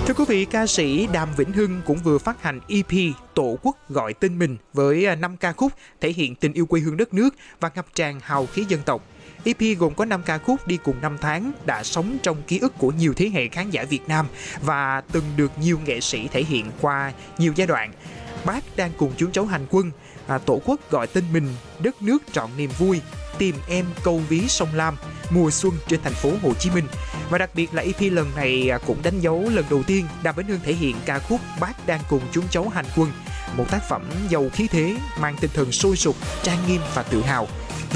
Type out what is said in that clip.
Thưa quý vị, ca sĩ Đàm Vĩnh Hưng cũng vừa phát hành EP Tổ quốc gọi tên mình với 5 ca khúc thể hiện tình yêu quê hương đất nước và ngập tràn hào khí dân tộc. EP gồm có 5 ca khúc đi cùng năm tháng đã sống trong ký ức của nhiều thế hệ khán giả Việt Nam và từng được nhiều nghệ sĩ thể hiện qua nhiều giai đoạn. Bác đang cùng chú cháu hành quân, Tổ quốc gọi tên mình, đất nước trọn niềm vui, tìm em câu ví sông Lam, mùa xuân trên thành phố Hồ Chí Minh. Và đặc biệt là EP lần này cũng đánh dấu lần đầu tiên Đàm Vĩnh Hưng thể hiện ca khúc Bác đang cùng chúng cháu hành quân, một tác phẩm giàu khí thế, mang tinh thần sôi sục, trang nghiêm và tự hào.